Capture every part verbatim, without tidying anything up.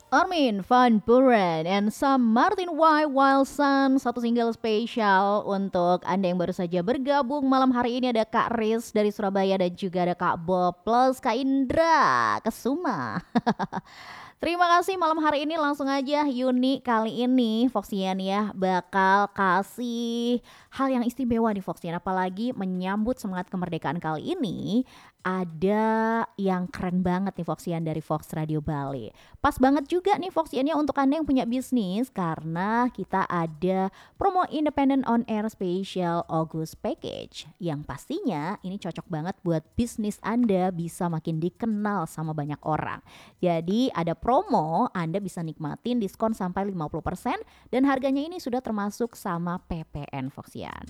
Armin van Buuren and Sam Martin Y. Wilson, satu single spesial untuk Anda yang baru saja bergabung malam hari ini. Ada Kak Riz dari Surabaya dan juga ada Kak Bob plus Kak Indra Kesuma. Terima kasih malam hari ini, langsung aja Yuni kali ini Foxian ya bakal kasih hal yang istimewa nih Foxian, apalagi menyambut semangat kemerdekaan kali ini. Ada yang keren banget nih Foxian dari Fox Radio Bali. Pas banget juga nih Foxiannya untuk Anda yang punya bisnis, karena kita ada promo Independent On Air Special August Package yang pastinya ini cocok banget buat bisnis Anda bisa makin dikenal sama banyak orang. Jadi ada promo, Anda bisa nikmatin diskon sampai lima puluh persen dan harganya ini sudah termasuk sama P P N Foxian.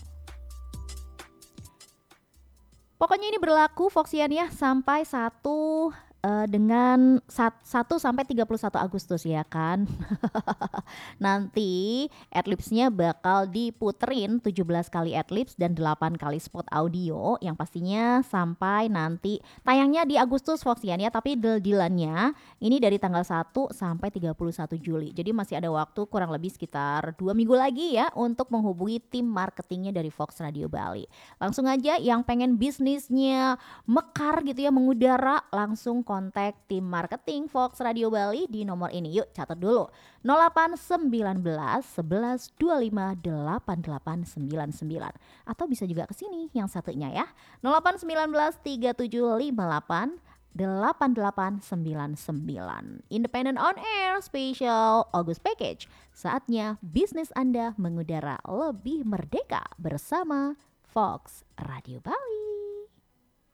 Pokoknya ini berlaku Foxian ya sampai satu eh, dengan satu sampai tiga puluh satu Agustus ya kan. Nanti adlibsnya bakal diputerin tujuh belas kali adlibs dan delapan kali spot audio yang pastinya sampai nanti tayangnya di Agustus Foxian ya, tapi deal-dealannya ini dari tanggal satu sampai tiga puluh satu Juli. Jadi masih ada waktu kurang lebih sekitar dua minggu lagi ya untuk menghubungi tim marketingnya dari Fox Radio Bali. Langsung aja yang pengen bisnisnya mekar gitu ya, mengudara, langsung kontak tim marketing Fox Radio Bali di nomor ini. Yuk catat dulu, nol delapan sembilan satu satu dua lima delapan delapan sembilan sembilan, atau bisa juga ke sini yang satunya ya, nol delapan sembilan tiga tujuh lima delapan delapan delapan sembilan sembilan. Independent On Air Special August Package. Saatnya bisnis Anda mengudara lebih merdeka bersama Fox Radio Bali.